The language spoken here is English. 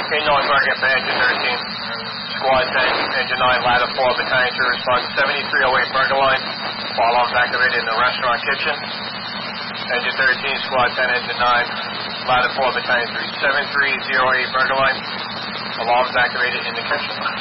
Ain't no target for Engine 13. Squad 10, Engine 9, ladder 4, battalion to respond to 7308 burger line. All alarms activated in the restaurant kitchen. Engine 13, Squad 10, Engine 9, ladder 4, battalion 3, 7308 burger line. Alarms activated in the kitchen.